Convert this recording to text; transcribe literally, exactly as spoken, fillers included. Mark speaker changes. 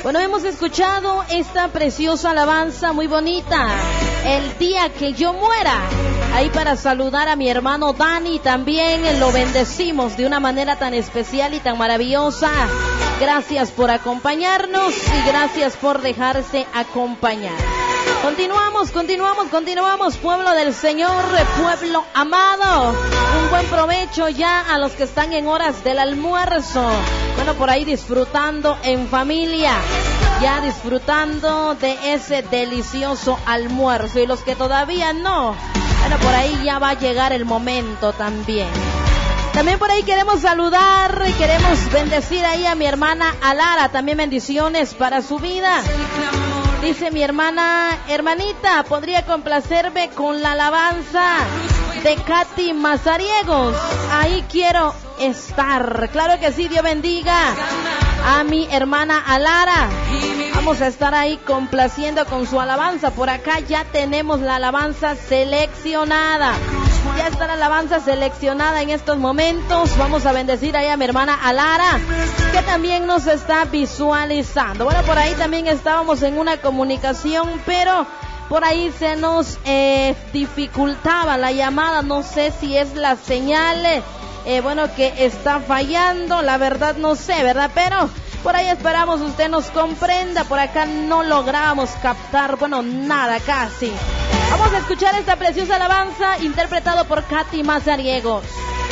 Speaker 1: Bueno, hemos escuchado esta preciosa alabanza muy bonita, El día que yo muera. Ahí para saludar a mi hermano Dani también, lo bendecimos de una manera tan especial y tan maravillosa. Gracias por acompañarnos y gracias por dejarse acompañar. Continuamos, continuamos, continuamos, pueblo del Señor, pueblo amado. Un buen provecho ya a los que están en horas del almuerzo. Bueno, por ahí disfrutando en familia, ya disfrutando de ese delicioso almuerzo. Y los que todavía no, bueno, por ahí ya va a llegar el momento también. También por ahí queremos saludar y queremos bendecir ahí a mi hermana Alara. También bendiciones para su vida. Dice mi hermana, hermanita, ¿podría complacerme con la alabanza de Katy Mazariegos? Ahí quiero estar. Claro que sí, Dios bendiga a mi hermana Alara. Vamos a estar ahí complaciendo con su alabanza. Por acá ya tenemos la alabanza seleccionada. Ya está la alabanza seleccionada en estos momentos. Vamos a bendecir ahí a mi hermana Alara, que también nos está visualizando. Bueno, por ahí también estábamos en una comunicación, pero por ahí se nos eh, dificultaba la llamada. No sé si es la señal, eh, bueno, que está fallando. La verdad no sé, ¿verdad? Pero por ahí esperamos usted nos comprenda. Por acá no logramos captar, bueno, nada casi. Vamos a escuchar esta preciosa alabanza interpretado por Katy Mazariegos.